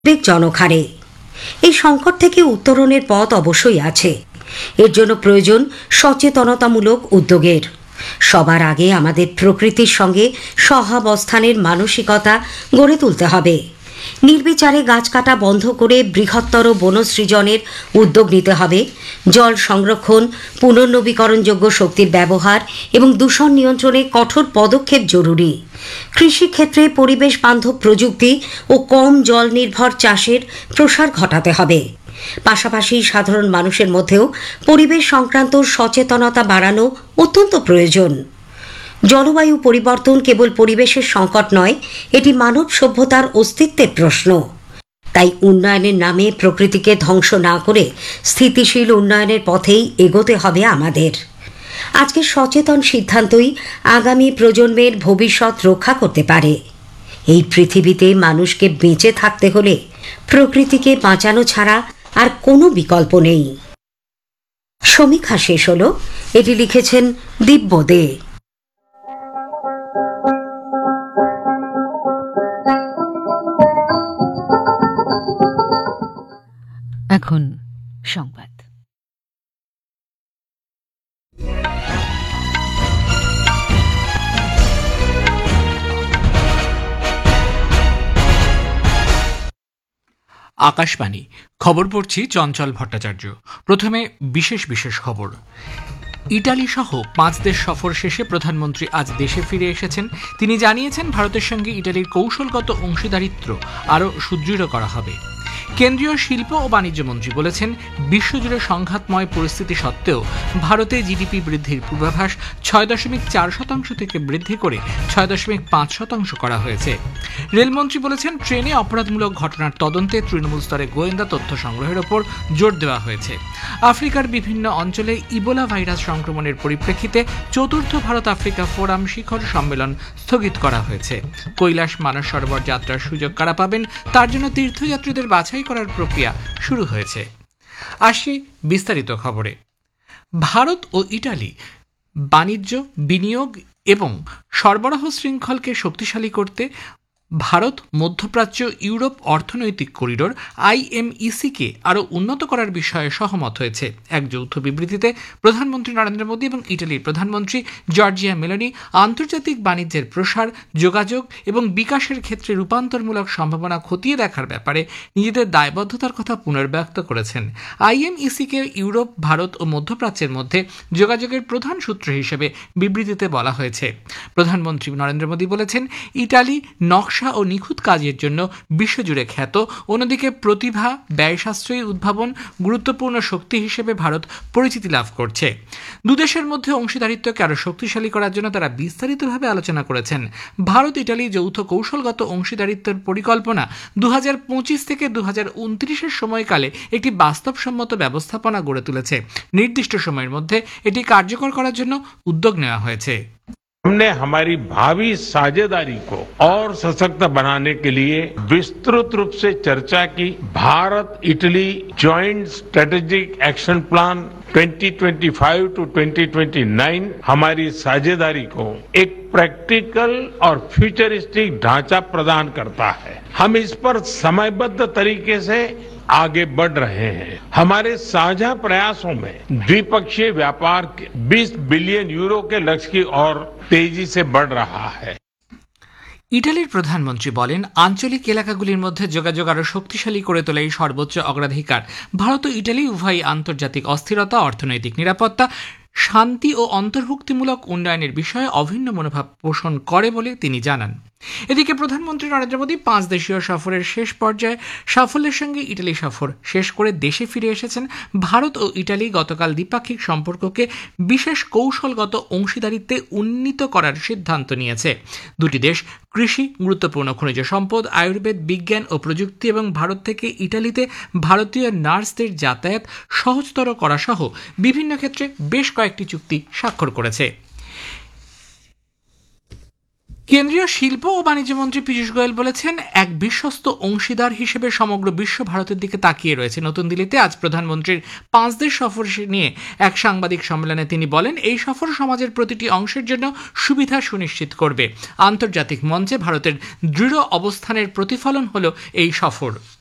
উদ্বেগজনক হারে। এই সংকট থেকে উত্তরণের পথ অবশ্যই আছে। এর জন্য প্রয়োজন সচেতনতামূলক উদ্যোগের। সবার আগে আমাদের প্রকৃতির সঙ্গে সহাবস্থানের মানসিকতা গড়ে তুলতে হবে। নির্বিচারে গাছ কাটা বন্ধ করে বৃহত্তর বনসৃজনের উদ্যোগ নিতে হবে। জল সংরক্ষণ, পুনর্নবীকরণযোগ্য শক্তির ব্যবহার এবং দূষণ নিয়ন্ত্রণে কঠোর পদক্ষেপ জরুরি। কৃষিক্ষেত্রে পরিবেশ বান্ধব প্রযুক্তি ও কম জল নির্ভর চাষের প্রসার ঘটাতে হবে। পাশাপাশি সাধারণ মানুষের মধ্যেও পরিবেশ সংক্রান্ত সচেতনতা বাড়ানো অত্যন্ত প্রয়োজন। জলবায়ু পরিবর্তন কেবল পরিবেশের সংকট নয়, এটি মানব সভ্যতার অস্তিত্বের প্রশ্ন। তাই উন্নয়নের নামে প্রকৃতিকে ধ্বংস না করে স্থিতিশীল উন্নয়নের পথেই এগোতে হবে আমাদের। আজকের সচেতন সিদ্ধান্তই আগামী প্রজন্মের ভবিষ্যৎ রক্ষা করতে পারে। এই পৃথিবীতে মানুষকে বেঁচে থাকতে হলে প্রকৃতিকে বাঁচানো ছাড়া আর কোনো বিকল্প নেই। সমীক্ষা শেষ হলো। এটি লিখেছেন দিব্য দে। এখন সংবাদ। আকাশবাণী খবর পড়ছি চঞ্চল ভট্টাচার্য। প্রথমে বিশেষ খবর। ইটালি সহ 5 দেশ সফর শেষে প্রধানমন্ত্রী আজ দেশে ফিরে এসেছেন। তিনি জানিয়েছেন, ভারতের সঙ্গে ইটালির কৌশলগত অংশীদারিত্ব আরও সুদৃঢ় করা হবে। কেন্দ্রীয় শিল্প ও বাণিজ্য মন্ত্রী বলেছেন, বিশ্বজুড়ে সংঘাতময় পরিস্থিতি সত্ত্বেও ভারতে জিডিপি বৃদ্ধির পূর্বাভাস 6.4% থেকে বৃদ্ধি করে 6.5% করা হয়েছে। রেলমন্ত্রী বলেছেন, ট্রেনে অপরাধমূলক ঘটনার তদন্তে তৃণমূল স্তরে গোয়েন্দা তথ্য সংগ্রহের ওপর জোর দেওয়া হয়েছে। আফ্রিকার বিভিন্ন অঞ্চলে ইবোলা ভাইরাস সংক্রমণের পরিপ্রেক্ষিতে 4th ভারত আফ্রিকা ফোরাম শিখর সম্মেলন স্থগিত করা হয়েছে। কৈলাস মানস সরোবর যাত্রার সুযোগ কারা পাবেন, তার জন্য তীর্থযাত্রীদের বাছাই করার প্রক্রিয়া শুরু হয়েছে। আসি বিস্তারিত খবরে। ভারত ও ইটালি বাণিজ্য, বিনিয়োগ এবং সরবরাহ শৃঙ্খলকে শক্তিশালী করতে ভারত মধ্যপ্রাচ্য ইউরোপ অর্থনৈতিক করিডোর IMEC-কে আরও উন্নত করার বিষয়ে সহমত হয়েছে। এক যৌথ বিবৃতিতে প্রধানমন্ত্রী নরেন্দ্র মোদী এবং ইটালির প্রধানমন্ত্রী জর্জিয়া মেলোনি আন্তর্জাতিক বাণিজ্যের প্রসার, যোগাযোগ এবং বিকাশের ক্ষেত্রে রূপান্তরমূলক সম্ভাবনা খতিয়ে দেখার ব্যাপারে নিজেদের দায়বদ্ধতার কথা পুনর্ব্যক্ত করেছেন। IMEC-কে ইউরোপ, ভারত ও মধ্যপ্রাচ্যের মধ্যে যোগাযোগের প্রধান সূত্র হিসেবে বিবৃতিতে বলা হয়েছে। প্রধানমন্ত্রী নরেন্দ্র মোদী বলেছেন, ইটালি নকশা ও নিখুঁত কাজের জন্য বিশ্বজুড়ে খ্যাত। অন্যদিকে প্রতিভা, ব্যয় সাশ্রয়ী উদ্ভাবন গুরুত্বপূর্ণ শক্তি হিসেবে ভারত পরিচিতি লাভ করছে। দুদেশের মধ্যে অংশীদারিত্বকে আরও শক্তিশালী করার জন্য তারা বিস্তারিতভাবে আলোচনা করেছেন। ভারত ইটালি যৌথ কৌশলগত অংশীদারিত্বের পরিকল্পনা 2025 থেকে 2029 সময়কালে একটি বাস্তবসম্মত ব্যবস্থাপনা গড়ে তুলেছে। নির্দিষ্ট সময়ের মধ্যে এটি কার্যকর করার জন্য উদ্যোগ নেওয়া হয়েছে। हमने हमारी भावी साझेदारी को और सशक्त बनाने के लिए विस्तृत रूप से चर्चा की। Bharat Italy joint strategic action plan 2025 to 2029 हमारी साझेदारी को एक प्रैक्टिकल और फ्यूचरिस्टिक ढांचा प्रदान करता है। हम इस पर समयबद्ध तरीके से आगे बढ़ रहे हैं। हमारे साझा प्रयासों में द्विपक्षीय व्यापार के 20 बिलियन यूरो के लक्ष्य की ओर तेजी से बढ़ रहा है। ইটালির প্রধানমন্ত্রী বলেন, আঞ্চলিক এলাকাগুলির মধ্যে যোগাযোগ আরও শক্তিশালী করে তোলাই সর্বোচ্চ অগ্রাধিকার। ভারত ও ইটালি উভয়ই আন্তর্জাতিক অস্থিরতা, অর্থনৈতিক নিরাপত্তা, শান্তি ও অন্তর্ভুক্তিমূলক উন্নয়নের বিষয়ে অভিন্ন মনোভাব পোষণ করে বলে তিনি জানান। এদিকে প্রধানমন্ত্রী নরেন্দ্র মোদী 5 দেশীয় সফরের শেষ পর্যায়ে সাফল্যের সঙ্গে ইটালি সফর শেষ করে দেশে ফিরে এসেছেন। ভারত ও ইটালি গতকাল দ্বিপাক্ষিক সম্পর্ককে বিশেষ কৌশলগত অংশীদারিত্বে উন্নীত করার সিদ্ধান্ত নিয়েছে। দুটি দেশ কৃষি, গুরুত্বপূর্ণ খনিজ সম্পদ, আয়ুর্বেদ, বিজ্ঞান ও প্রযুক্তি এবং ভারত থেকে ইটালিতে ভারতীয় নার্সদের যাতায়াত সহজতর করা সহ বিভিন্ন ক্ষেত্রে বেশ কয়েকটি চুক্তি স্বাক্ষর করেছে। কেন্দ্রীয় শিল্প ও বাণিজ্য মন্ত্রী পীযূষ গোয়েল বলেছেন, এক বিশ্বস্ত অংশীদার হিসেবে সমগ্র বিশ্ব ভারতের দিকে তাকিয়ে রয়েছে। নতুন দিল্লিতে আজ প্রধানমন্ত্রীর 5 দেশ সফর নিয়ে এক সাংবাদিক সম্মেলনে তিনি বলেন, এই সফর সমাজের প্রতিটি অংশের জন্য সুবিধা সুনিশ্চিত করবে। আন্তর্জাতিক মঞ্চে ভারতের দৃঢ় অবস্থানের প্রতিফলন হল এই সফর।